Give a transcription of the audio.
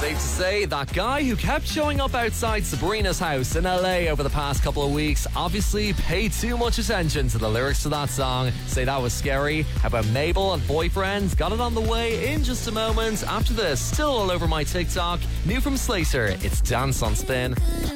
Safe to say, that guy who kept showing up outside Sabrina's house in LA over the past couple of weeks obviously paid too much attention to the lyrics to that song. Say that was scary. How about Mabel and Boyfriend? Got it on the way in just a moment. After this, still all over my TikTok. New from Slater, it's Dance on Spin.